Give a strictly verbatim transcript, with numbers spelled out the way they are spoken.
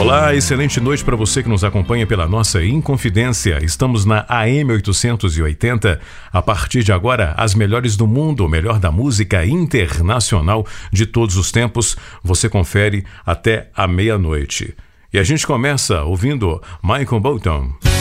Olá, excelente noite para você que nos acompanha pela nossa Inconfidência. Estamos na A M oitocentos e oitenta. A partir de agora, as melhores do mundo, o melhor da música internacional de todos os tempos. Você confere até a meia-noite. E a gente começa ouvindo Michael Bolton.